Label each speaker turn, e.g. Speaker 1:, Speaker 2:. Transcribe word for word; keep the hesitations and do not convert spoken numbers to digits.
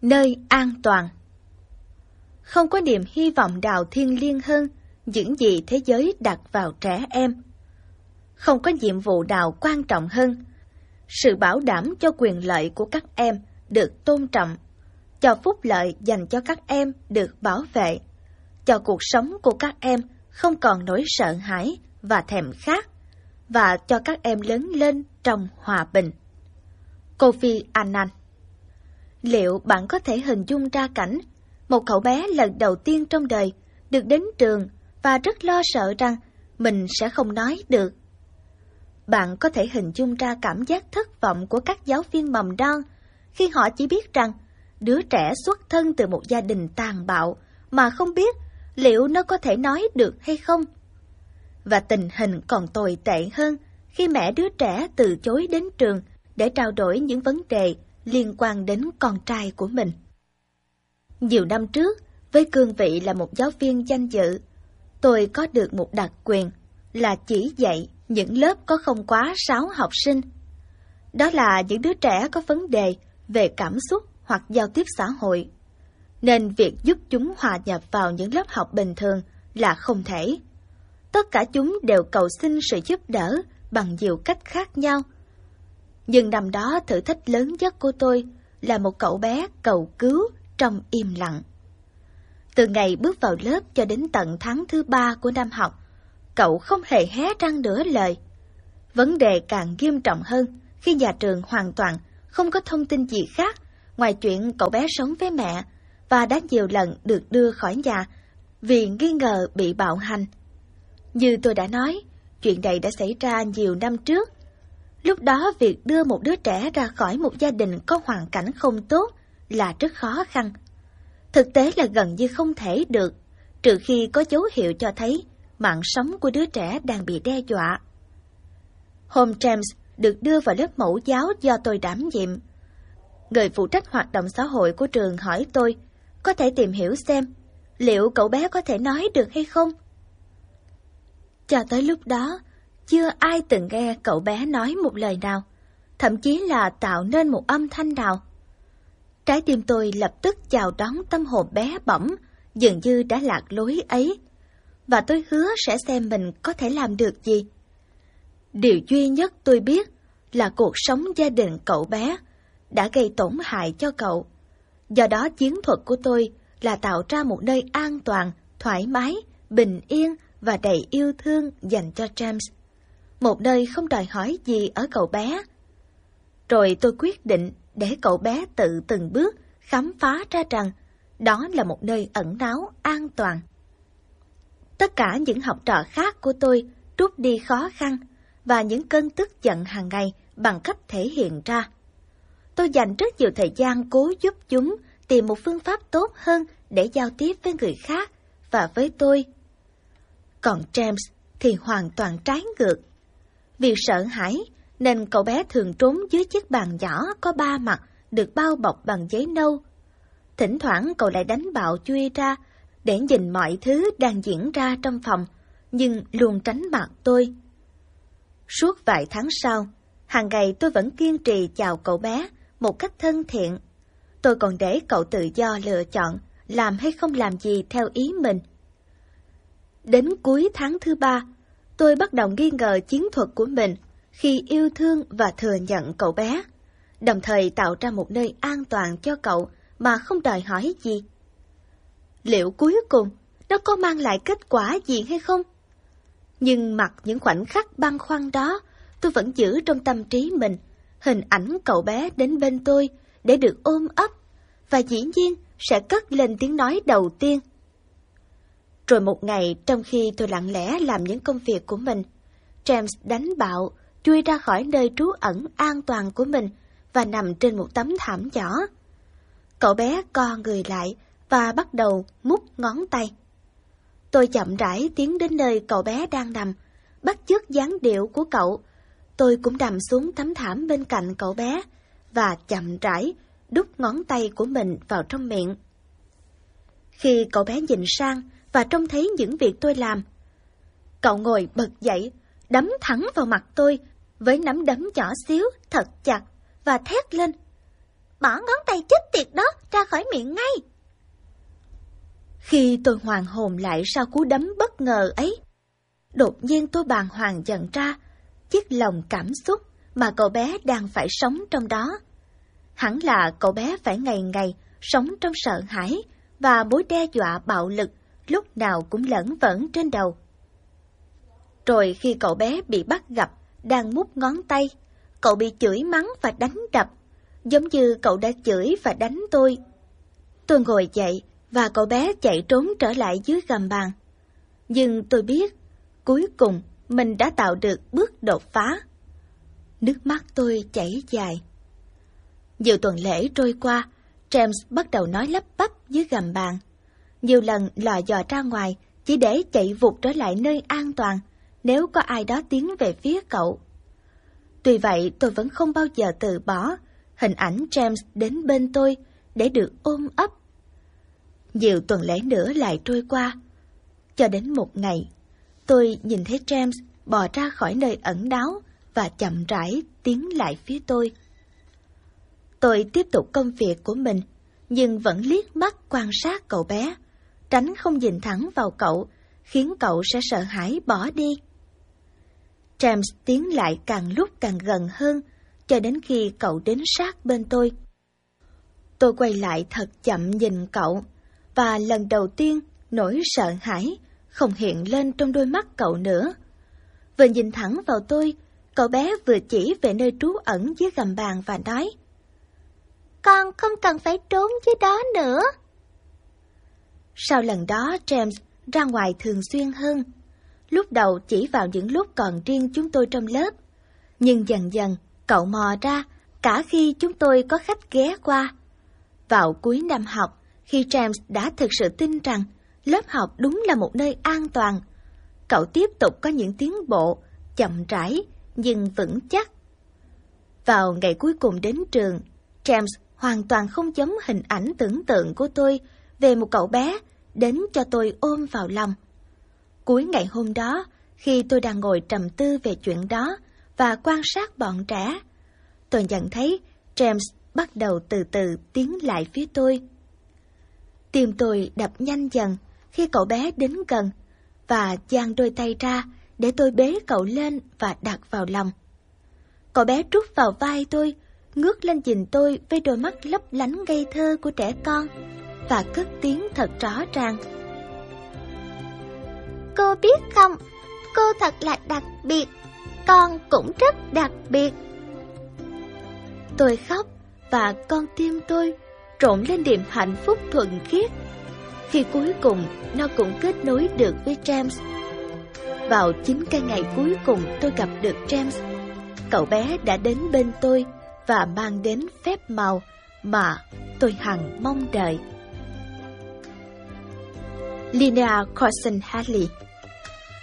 Speaker 1: Nơi an toàn. Không có niềm hy vọng nào thiêng liêng hơn những gì thế giới đặt vào trẻ em. Không có nhiệm vụ nào quan trọng hơn sự bảo đảm cho quyền lợi của các em được tôn trọng, cho phúc lợi dành cho các em được bảo vệ, cho cuộc sống của các em không còn nỗi sợ hãi và thèm khát, và cho các em lớn lên trong hòa bình. Kofi Annan. Liệu bạn có thể hình dung ra cảnh một cậu bé lần đầu tiên trong đời được đến trường và rất lo sợ rằng mình sẽ không nói được? Bạn có thể hình dung ra cảm giác thất vọng của các giáo viên mầm non khi họ chỉ biết rằng đứa trẻ xuất thân từ một gia đình tàn bạo mà không biết liệu nó có thể nói được hay không. Và tình hình còn tồi tệ hơn khi mẹ đứa trẻ từ chối đến trường để trao đổi những vấn đề liên quan đến con trai của mình. Nhiều năm trước, với cương vị là một giáo viên danh dự, tôi có được một đặc quyền là chỉ dạy những lớp có không quá sáu học sinh. Đó là những đứa trẻ có vấn đề về cảm xúc hoặc giao tiếp xã hội, nên việc giúp chúng hòa nhập vào những lớp học bình thường là không thể. Tất cả chúng đều cầu xin sự giúp đỡ bằng nhiều cách khác nhau. Nhưng năm đó thử thách lớn nhất của tôi là một cậu bé cầu cứu trong im lặng. Từ ngày bước vào lớp cho đến tận tháng thứ ba của năm học, cậu không hề hé răng nửa lời. Vấn đề càng nghiêm trọng hơn khi nhà trường hoàn toàn không có thông tin gì khác ngoài chuyện cậu bé sống với mẹ và đã nhiều lần được đưa khỏi nhà vì nghi ngờ bị bạo hành. Như tôi đã nói, chuyện này đã xảy ra nhiều năm trước. Lúc đó việc đưa một đứa trẻ ra khỏi một gia đình có hoàn cảnh không tốt là rất khó khăn. Thực tế là gần như không thể được, trừ khi có dấu hiệu cho thấy mạng sống của đứa trẻ đang bị đe dọa. Hôm James được đưa vào lớp mẫu giáo do tôi đảm nhiệm. Người phụ trách hoạt động xã hội của trường hỏi tôi có thể tìm hiểu xem liệu cậu bé có thể nói được hay không. Cho tới lúc đó, chưa ai từng nghe cậu bé nói một lời nào, thậm chí là tạo nên một âm thanh nào. Trái tim tôi lập tức chào đón tâm hồn bé bỏng, dường như đã lạc lối ấy, và tôi hứa sẽ xem mình có thể làm được gì. Điều duy nhất tôi biết là cuộc sống gia đình cậu bé đã gây tổn hại cho cậu. Do đó chiến thuật của tôi là tạo ra một nơi an toàn, thoải mái, bình yên và đầy yêu thương dành cho James. Một nơi không đòi hỏi gì ở cậu bé. Rồi tôi quyết định để cậu bé tự từng bước khám phá ra rằng đó là một nơi ẩn náu an toàn. Tất cả những học trò khác của tôi trút đi khó khăn và những cơn tức giận hàng ngày bằng cách thể hiện ra. Tôi dành rất nhiều thời gian cố giúp chúng tìm một phương pháp tốt hơn để giao tiếp với người khác và với tôi. Còn James thì hoàn toàn trái ngược. Vì sợ hãi nên cậu bé thường trốn dưới chiếc bàn nhỏ có ba mặt được bao bọc bằng giấy nâu. Thỉnh thoảng cậu lại đánh bạo chui ra để nhìn mọi thứ đang diễn ra trong phòng, nhưng luôn tránh mặt tôi. Suốt vài tháng sau, hàng ngày tôi vẫn kiên trì chào cậu bé một cách thân thiện. Tôi còn để cậu tự do lựa chọn làm hay không làm gì theo ý mình. Đến cuối tháng thứ ba, tôi bắt đầu nghi ngờ chiến thuật của mình khi yêu thương và thừa nhận cậu bé, đồng thời tạo ra một nơi an toàn cho cậu mà không đòi hỏi gì. Liệu cuối cùng nó có mang lại kết quả gì hay không? Nhưng mặc những khoảnh khắc băn khoăn đó, tôi vẫn giữ trong tâm trí mình hình ảnh cậu bé đến bên tôi để được ôm ấp, và dĩ nhiên sẽ cất lên tiếng nói đầu tiên. Rồi một ngày, trong khi tôi lặng lẽ làm những công việc của mình, James đánh bạo, chui ra khỏi nơi trú ẩn an toàn của mình và nằm trên một tấm thảm nhỏ. Cậu bé co người lại và bắt đầu mút ngón tay. Tôi chậm rãi tiến đến nơi cậu bé đang nằm, bắt chước dáng điệu của cậu. Tôi cũng nằm xuống tấm thảm bên cạnh cậu bé và chậm rãi đút ngón tay của mình vào trong miệng. Khi cậu bé nhìn sang và trông thấy những việc tôi làm, cậu ngồi bật dậy, đấm thẳng vào mặt tôi với nắm đấm nhỏ xíu thật chặt và thét lên:
Speaker 2: bỏ ngón tay chết tiệt đó ra khỏi miệng ngay.
Speaker 1: Khi tôi hoàn hồn lại sau cú đấm bất ngờ ấy, đột nhiên tôi bàng hoàng nhận ra chiếc lồng cảm xúc mà cậu bé đang phải sống trong đó. Hẳn là cậu bé phải ngày ngày sống trong sợ hãi và mối đe dọa bạo lực lúc nào cũng lởn vởn trên đầu. Rồi khi cậu bé bị bắt gặp đang mút ngón tay, cậu bị chửi mắng và đánh đập, giống như cậu đã chửi và đánh tôi. Tôi ngồi dậy và cậu bé chạy trốn trở lại dưới gầm bàn. Nhưng tôi biết, cuối cùng mình đã tạo được bước đột phá. Nước mắt tôi chảy dài. Nhiều tuần lễ trôi qua, James bắt đầu nói lắp bắp dưới gầm bàn. Nhiều lần lò dò ra ngoài chỉ để chạy vụt trở lại nơi an toàn nếu có ai đó tiến về phía cậu. Tuy vậy tôi vẫn không bao giờ từ bỏ hình ảnh James đến bên tôi để được ôm ấp. Nhiều tuần lễ nữa lại trôi qua, cho đến một ngày, tôi nhìn thấy James bò ra khỏi nơi ẩn náu và chậm rãi tiến lại phía tôi. Tôi tiếp tục công việc của mình, nhưng vẫn liếc mắt quan sát cậu bé, tránh không nhìn thẳng vào cậu, khiến cậu sẽ sợ hãi bỏ đi. James tiến lại càng lúc càng gần hơn, cho đến khi cậu đến sát bên tôi. Tôi quay lại thật chậm nhìn cậu, và lần đầu tiên nỗi sợ hãi không hiện lên trong đôi mắt cậu nữa. Vừa nhìn thẳng vào tôi, cậu bé vừa chỉ về nơi trú ẩn dưới gầm bàn và nói:
Speaker 2: Con không cần phải trốn dưới đó nữa.
Speaker 1: Sau lần đó, James ra ngoài thường xuyên hơn. Lúc đầu chỉ vào những lúc còn riêng chúng tôi trong lớp, nhưng dần dần cậu mò ra cả khi chúng tôi có khách ghé qua. Vào cuối năm học, khi James đã thực sự tin rằng lớp học đúng là một nơi an toàn, cậu tiếp tục có những tiến bộ, chậm rãi nhưng vững chắc. Vào ngày cuối cùng đến trường, James hoàn toàn không giống hình ảnh tưởng tượng của tôi về một cậu bé đến cho tôi ôm vào lòng. Cuối ngày hôm đó, khi tôi đang ngồi trầm tư về chuyện đó và quan sát bọn trẻ, tôi nhận thấy James bắt đầu từ từ tiến lại phía tôi. Tim tôi đập nhanh dần khi cậu bé đến gần và dang đôi tay ra để tôi bế cậu lên và đặt vào lòng. Cậu bé trút vào vai tôi, ngước lên nhìn tôi với đôi mắt lấp lánh ngây thơ của trẻ con và cất tiếng thật rõ ràng:
Speaker 2: Cô biết không, cô thật là đặc biệt, con cũng rất đặc biệt.
Speaker 1: Tôi khóc và con tim tôi trộn lên niềm hạnh phúc thuần khiết khi cuối cùng nó cũng kết nối được với James. Vào chính cái ngày cuối cùng tôi gặp được James, cậu bé đã đến bên tôi và mang đến phép màu mà tôi hằng mong đợi. Linnea Corson Hadley.